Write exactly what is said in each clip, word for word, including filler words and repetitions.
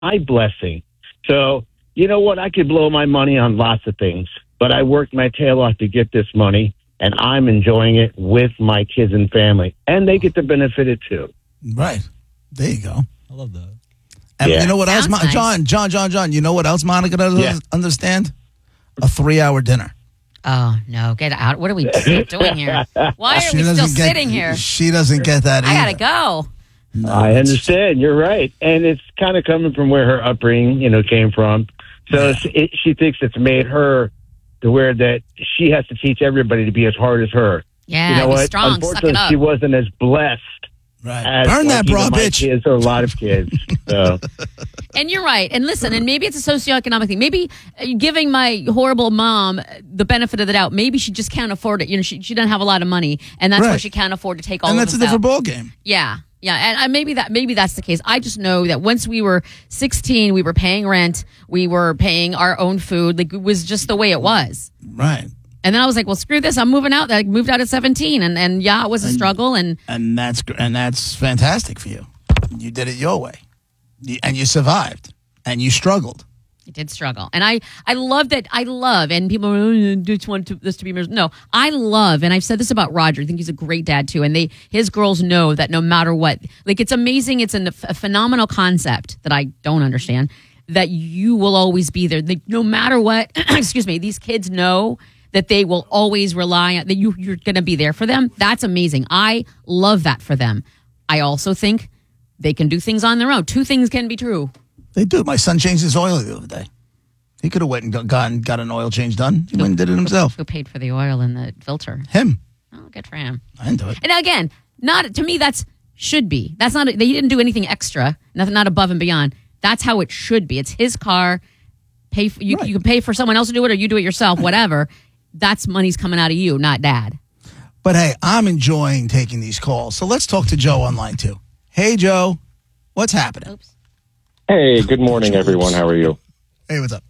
my blessing. So, you know what? I could blow my money on lots of things, but I worked my tail off to get this money, and I'm enjoying it with my kids and family, and they get to benefit it too. Right. There you go. I love that. And Yeah. you know what else, Sounds Mon- nice. John, John, John, John, you know what else Monica doesn't Yeah. understand? A three-hour dinner. Oh, no. Get out. What are we doing here? Why are She we still doesn't get- sitting here? She doesn't get that I either. gotta go. No, I it's- understand. You're right. And it's kind of coming from where her upbringing, you know, came from. So Yeah. she, it, she thinks it's made her to where that she has to teach everybody to be as hard as her. Yeah, you know be what? strong. Suck Unfortunately, it up. she wasn't as blessed Right. as Burn that like, bra, either my bitch. kids or a lot of kids. So And you're right. And listen, and maybe it's a socioeconomic thing. Maybe uh, giving my horrible mom the benefit of the doubt, maybe she just can't afford it. You know, she, she doesn't have a lot of money, and that's why Right. she can't afford to take all And of that's a us different out. ball game. Yeah. Yeah, and uh, maybe that maybe that's the case. I just know that once we were sixteen, we were paying rent, we were paying our own food. Like it was just the way it was. Right. And then I was like, well, screw this. I'm moving out. I moved out at seventeen, and and yeah, it was a struggle. And And that's gr- and that's fantastic for you. You did it your way. You, and you survived. And you struggled. I did struggle, and I I love that. I love, and people oh, just want to, this to be no. I love, and I've said this about Roger. I think he's a great dad too, and they his girls know that no matter what, like it's amazing. It's an, a phenomenal concept that I don't understand. That you will always be there, like, no matter what. Excuse me. These kids know that they will always rely on that you you're going to be there for them. That's amazing. I love that for them. I also think they can do things on their own. Two things can be true. They do. My son changed his oil the other day. He could have went and got, gone, got an oil change done. He went and did it himself. Who paid for the oil and the filter? Him. Oh, good for him. I didn't do it. And again, not to me. That's should be. That's not. They didn't do anything extra. Nothing. Not above and beyond. That's how it should be. It's his car. Pay. For, you. Right. You can pay for someone else to do it, or you do it yourself. Whatever. That's money's coming out of you, not dad. But hey, I'm enjoying taking these calls. So let's talk to Joe on line two. Hey, Joe. What's happening? Oops. Hey, good morning, everyone. How are you? Hey, what's up?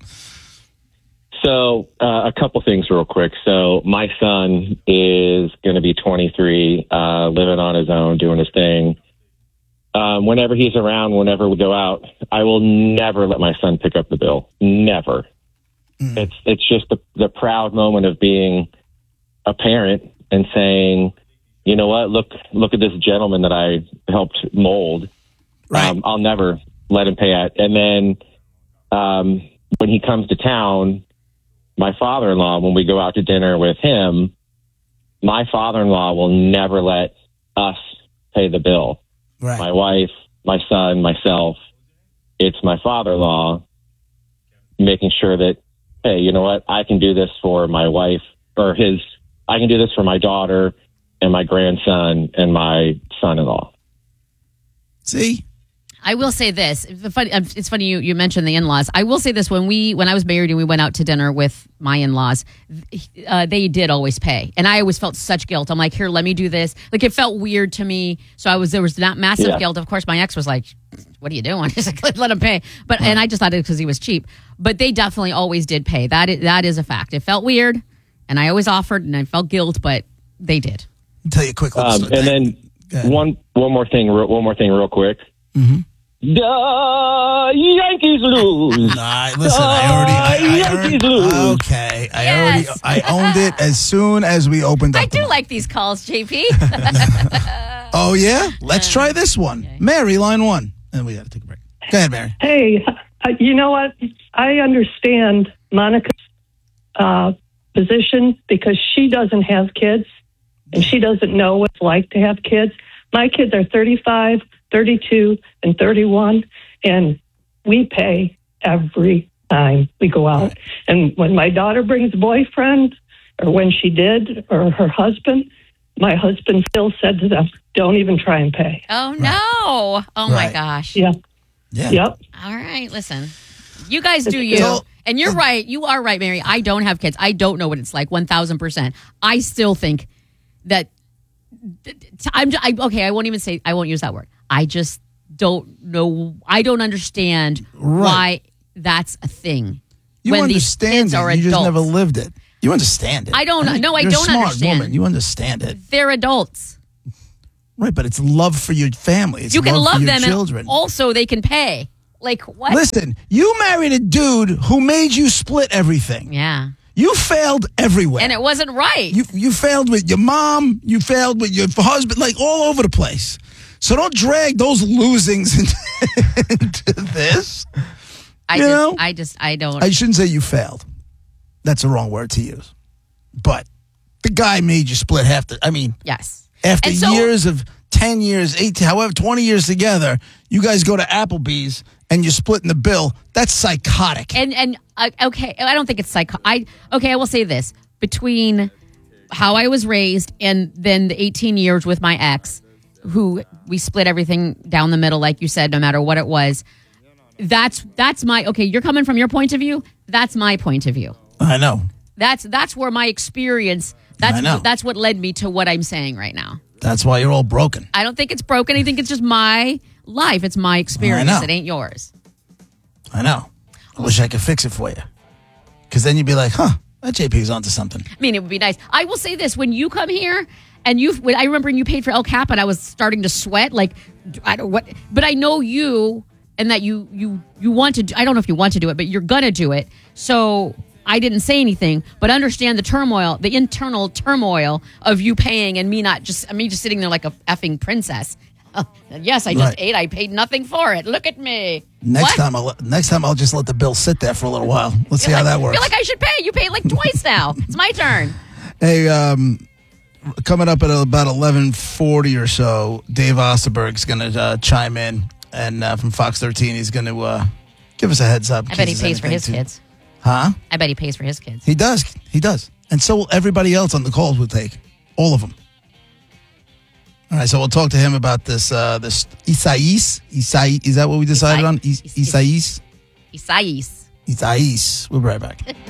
So, uh, a couple things real quick. So, my son is going to be twenty-three, uh, living on his own, doing his thing. Um, whenever he's around, whenever we go out, I will never let my son pick up the bill. Never. Mm. It's it's just the, the proud moment of being a parent and saying, you know what, look look at this gentleman that I helped mold. Right. Um, I'll never let him pay it. And then um, when he comes to town, my father-in-law, when we go out to dinner with him, my father-in-law will never let us pay the bill. Right. My wife, my son, myself. It's my father-in-law making sure that, hey, you know what? I can do this for my wife or his, I can do this for my daughter and my grandson and my son-in-law. See? I will say this. It's funny, it's funny you, you mentioned the in-laws. I will say this. When we when I was married and we went out to dinner with my in-laws, uh, they did always pay. And I always felt such guilt. I'm like, here, let me do this. Like, it felt weird to me. So I was there was that massive Yeah. guilt. Of course, my ex was like, what are you doing? He's like, let him pay. But And I just thought it because he was cheap. But they definitely always did pay. That is, that is a fact. It felt weird. And I always offered and I felt guilt, but they did. I'll tell you a quick little Um, story. and then one one more thing, real- one more thing, real quick. Mm-hmm. The Yankees lose. Nah, listen, I already, I, I Yankees already, lose. okay, I Yes. already, I owned it as soon as we opened up. I the do mic. like these calls, J P. Oh yeah, let's try this one. Mary, line one, and we got to take a break. Go ahead, Mary. Hey, uh, you know what? I understand Monica's uh, position because she doesn't have kids and she doesn't know what it's like to have kids. My kids are thirty-five, thirty-two, and thirty-one, and we pay every time we go out. Right. And when my daughter brings a boyfriend, or when she did, or her husband, my husband still said to them, don't even try and pay. Oh, no. Oh, my Right. gosh. Yeah. Yeah. Yep. All right, listen. You guys do you. So- and you're right. You are right, Mary. I don't have kids. I don't know what it's like, one thousand percent. I still think that I'm I, okay, I won't even say I won't use that word. I just don't know. I don't understand Right. why that's a thing. You when these understand kids it. are You just adults. never lived it. You understand it. I don't- think no, I you're a don't smart understand. Woman. You understand it, They're adults. right? But it's love for your family. It's You can love, love for your them children. and also they can pay. Like what? Listen, you married a dude who made you split everything. Yeah. You failed everywhere. And it wasn't right. You you failed with your mom. You failed with your husband, like all over the place. So don't drag those losings into, into this. I you just, know? I just, I don't. I shouldn't say you failed. That's the wrong word to use. But the guy made you split half the. I mean, yes. after And so- years of ten years, eighteen, however, twenty years together, you guys go to Applebee's and you're splitting the bill. That's psychotic. And and uh, okay, I don't think it's psycho. I okay, I will say this: between how I was raised and then the eighteen years with my ex, who we split everything down the middle, like you said, no matter what it was. That's that's my okay. You're coming from your point of view. That's my point of view. I know. That's that's where my experience. That's I know. that's what led me to what I'm saying right now. That's why you're all broken. I don't think it's broken. I think it's just my life. It's my experience. know. It ain't yours. I know. I wish I could fix it for you. Because then you'd be like, huh, that J P's onto something. I mean, it would be nice. I will say this: when you come here, and you, when I remember when you paid for El Cap, and I was starting to sweat. Like, I don't what, but I know you, and that you, you, you want to. Do, I don't know if you want to do it, but you're gonna do it. So I didn't say anything, but understand the turmoil, the internal turmoil of you paying and me not just, me just sitting there like a effing princess. Uh, yes, I just Right. ate. I paid nothing for it. Look at me. Next What? time, I'll next time I'll just let the bill sit there for a little while. Let's see Feel how like, that works. feel like I should pay. You paid like twice now. It's my turn. Hey, um, coming up at about eleven forty or so, Dave Osterberg's going to uh, chime in, and uh, from Fox thirteen, he's going to uh, give us a heads up. in I bet he case pays for there's his anything to- kids. Huh? I bet he pays for his kids. He does. He does. And so will everybody else on the calls will take. All of them. All right, so we'll talk to him about this uh, this Isais. Isais, is that what we decided Isai- on? Is- Is- Isais? Isais. Isais. We'll be right back.